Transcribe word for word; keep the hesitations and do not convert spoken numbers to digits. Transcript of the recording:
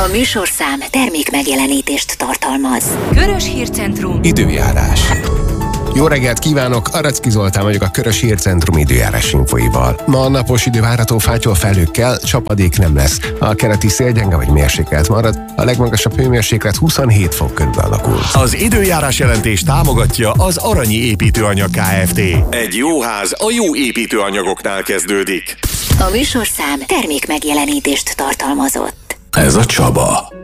A műsorszám termék megjelenítést tartalmaz. Körös Hírcentrum. Időjárás. Jó reggelt kívánok, Aracki Zoltán vagyok a Körös Hírcentrum időjárás infóival. Ma a napos idő várható fátyol felhőkkel, csapadék nem lesz. A keleti szél gyenge vagy mérsékelt marad, a legmagasabb hőmérséklet huszonhét fok körül alakul. Az időjárás jelentés támogatja az Aranyi Építőanyag Kft. Egy jó ház a jó építőanyagoknál kezdődik. A műsorszám termék megjelenítést tartalmazott. Ez a Csaba.